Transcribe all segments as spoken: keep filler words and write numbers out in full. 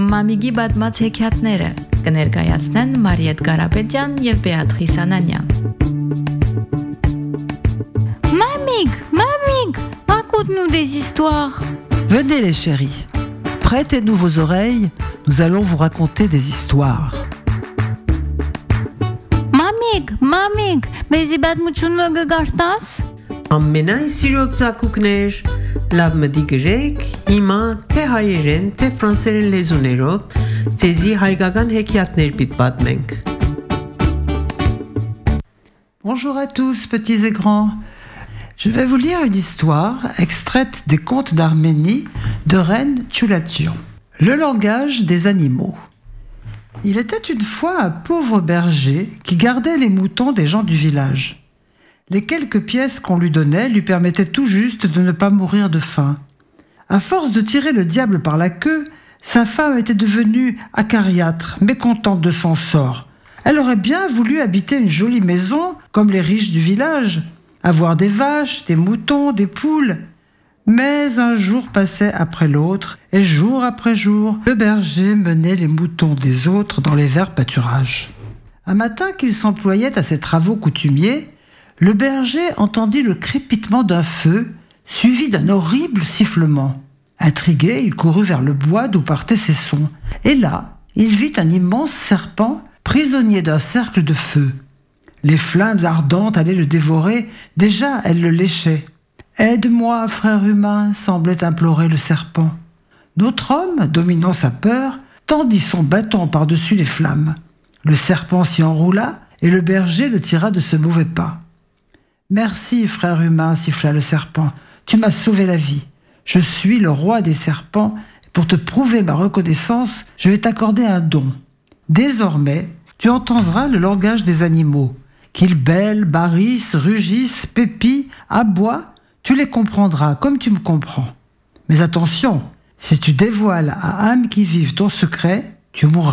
Մամիգի պատմած հեքիաթները կներկայացնեն Մարիետ Կարապետյան եւ Բեատրիս Անանյան։ Mamig, mamig, raconte-nous des histoires. Venez les chéris, prêtez-nous vos oreilles, nous allons vous raconter des histoires. Mamig, mamig, մեզի պատմությունը կգարտաս։ Ամենայն սիրող ծակուկներ, լավ մտի գրեք, հիմա թե հայերեն, թե ֆրանսերեն լեզուներով ձեզի հայկական հեքիաթներ պիտի պատմենք։ Bonjour à tous, petits et grands. Je vais vous lire une histoire extraite des contes d'Arménie de Reine Tchoulajian. Le langage des animaux. Il était une fois un pauvre berger qui gardait les moutons des gens du village. Les quelques pièces qu'on lui donnait lui permettaient tout juste de ne pas mourir de faim. À force de tirer le diable par la queue, sa femme était devenue acariâtre, mécontente de son sort. Elle aurait bien voulu habiter une jolie maison, comme les riches du village, avoir des vaches, des moutons, des poules. Mais un jour passait après l'autre, et jour après jour, le berger menait les moutons des autres dans les verts pâturages. Un matin qu'il s'employait à ses travaux coutumiers, le berger entendit le crépitement d'un feu, suivi d'un horrible sifflement. Intrigué, il courut vers le bois d'où partaient ces sons. Et là, il vit un immense serpent, prisonnier d'un cercle de feu. Les flammes ardentes allaient le dévorer, déjà elles le léchaient. « Aide-moi, frère humain !» semblait implorer le serpent. Notre homme, dominant sa peur, tendit son bâton par-dessus les flammes. Le serpent s'y enroula et le berger le tira de ce mauvais pas. « Merci, frère humain !» siffla le serpent. « Tu m'as sauvé la vie. Je suis le roi des serpents et pour te prouver ma reconnaissance, je vais t'accorder un don. Désormais, tu entendras le langage des animaux. Qu'ils bêlent, barrissent, rugissent, pépient, aboient, tu les comprendras comme tu me comprends. Mais attention, si tu dévoiles à âme qui vive ton secret, tu mourras. »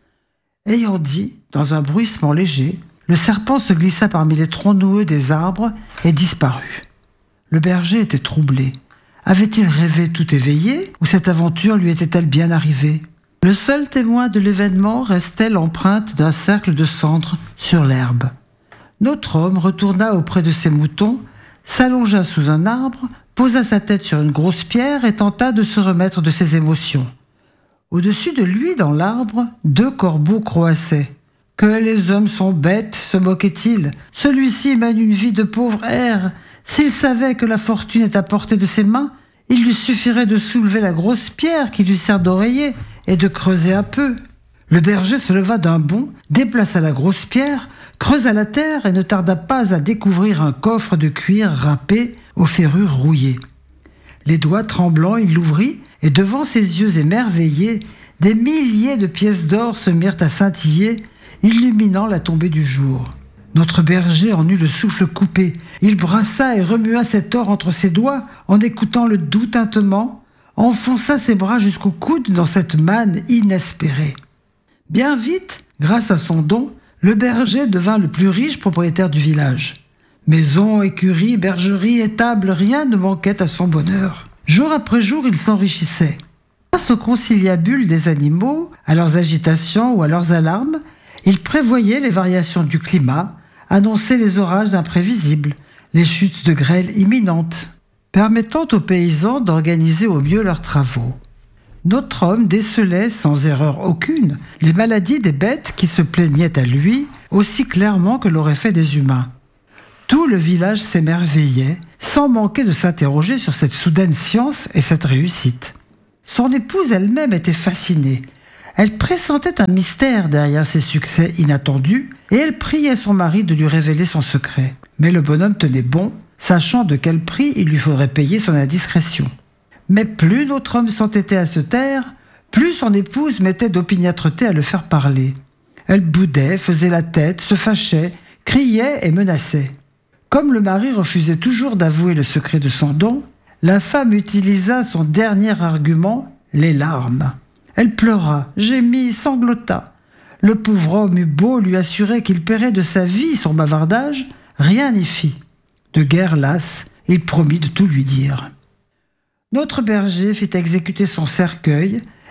Ayant dit, dans un bruissement léger, le serpent se glissa parmi les troncs noueux des arbres et disparut. Le berger était troublé. Avait-il rêvé tout éveillé ou cette aventure lui était-elle bien arrivée ? Le seul témoin de l'événement restait l'empreinte d'un cercle de cendres sur l'herbe. Notre homme retourna auprès de ses moutons, s'allongea sous un arbre, posa sa tête sur une grosse pierre et tenta de se remettre de ses émotions. Au-dessus de lui, dans l'arbre, deux corbeaux croassaient. « Que les hommes sont bêtes !» se moquait-il. « Celui-ci mène une vie de pauvre hère. S'il savait que la fortune est à portée de ses mains, il lui suffirait de soulever la grosse pierre qui lui sert d'oreiller et de creuser un peu. » Le berger se leva d'un bond, déplaça la grosse pierre, creusa la terre et ne tarda pas à découvrir un coffre de cuir râpé aux ferrures rouillées. Les doigts tremblants, il l'ouvrit et devant ses yeux émerveillés, des milliers de pièces d'or se mirent à scintiller, illuminant la tombée du jour. Notre berger en eut le souffle coupé. Il brassa et remua cet or entre ses doigts en écoutant le doux tintement, enfonça ses bras jusqu'au coude dans cette manne inespérée. Bien vite, grâce à son don, le berger devint le plus riche propriétaire du village. Maisons, écuries, bergeries, étables, rien ne manquait à son bonheur. Jour après jour, il s'enrichissait. Grâce aux conciliabules des animaux, à leurs agitations ou à leurs alarmes, il prévoyait les variations du climat, annonçait les orages imprévisibles, les chutes de grêle imminentes, permettant aux paysans d'organiser au mieux leurs travaux. Notre homme décelait, sans erreur aucune, les maladies des bêtes qui se plaignaient à lui aussi clairement que l'auraient fait des humains. Tout le village s'émerveillait, sans manquer de s'interroger sur cette soudaine science et cette réussite. Son épouse elle-même était fascinée. Elle pressentait un mystère derrière ses succès inattendus et elle priait son mari de lui révéler son secret. Mais le bonhomme tenait bon, sachant de quel prix il lui faudrait payer son indiscrétion. Mais plus notre homme s'entêtait à se taire, plus son épouse mettait d'opiniâtreté à le faire parler. Elle boudait, faisait la tête, se fâchait, criait et menaçait. Comme le mari refusait toujours d'avouer le secret de son don, la femme utilisa son dernier argument, les larmes. Elle pleura, gémit, sanglota. Le pauvre homme eut beau lui assurer qu'il paierait de sa vie son bavardage, rien n'y fit. De guerre lasse, il promit de tout lui dire. Notre berger fit exécuter son cercueil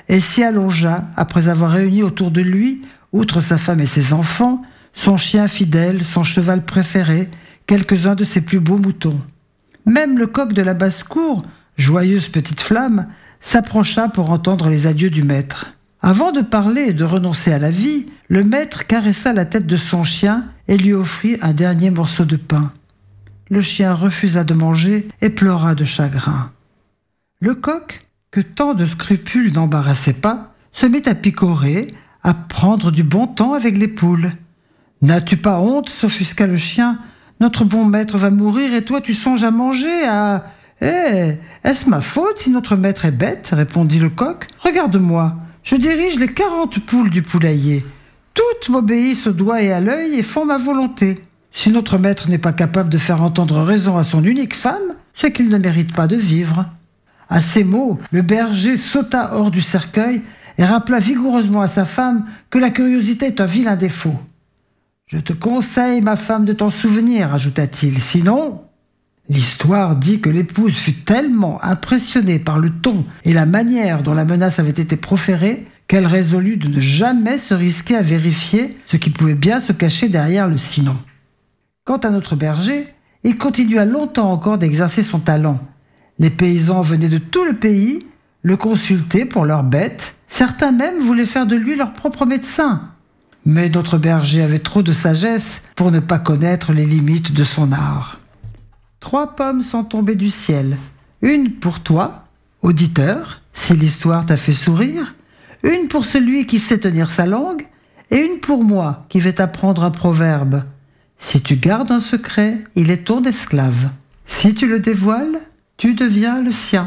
et s'y allongea après avoir réuni autour de lui, outre sa femme et ses enfants, son chien fidèle, son cheval préféré, quelques-uns de ses plus beaux moutons. Même le coq de la basse-cour, joyeuse petite flamme, s'approcha pour entendre les adieux du maître. Avant de parler et de renoncer à la vie, le maître caressa la tête de son chien et lui offrit un dernier morceau de pain. Le chien refusa de manger et pleura de chagrin. Le coq, que tant de scrupules n'embarrassaient pas, se mit à picorer, à prendre du bon temps avec les poules. « N'as-tu pas honte ?» s'offusqua le chien. « Notre bon maître va mourir et toi tu songes à manger, à... »« Eh, est-ce ma faute si notre maître est bête ?» répondit le coq. « Regarde-moi, je dirige les quarante poules du poulailler. Toutes m'obéissent au doigt et à l'œil et font ma volonté. Si notre maître n'est pas capable de faire entendre raison à son unique femme, c'est qu'il ne mérite pas de vivre. » À ces mots, le berger sauta hors du cercueil et rappela vigoureusement à sa femme que la curiosité est un vilain défaut. « Je te conseille, ma femme, de t'en souvenir, ajouta-t-il, sinon... » L'histoire dit que l'épouse fut tellement impressionnée par le ton et la manière dont la menace avait été proférée qu'elle résolut de ne jamais se risquer à vérifier ce qui pouvait bien se cacher derrière le sinon. Quant à notre berger, il continua longtemps encore d'exercer son talent. Les paysans venaient de tout le pays le consulter pour leurs bêtes. Certains même voulaient faire de lui leur propre médecin. Mais notre berger avait trop de sagesse pour ne pas connaître les limites de son art. Trois pommes sont tombées du ciel. Une pour toi, auditeur, si l'histoire t'a fait sourire. Une pour celui qui sait tenir sa langue. Et une pour moi, qui vais t'apprendre un proverbe. Si tu gardes un secret, il est ton esclave. Si tu le dévoiles, tu deviens le sien.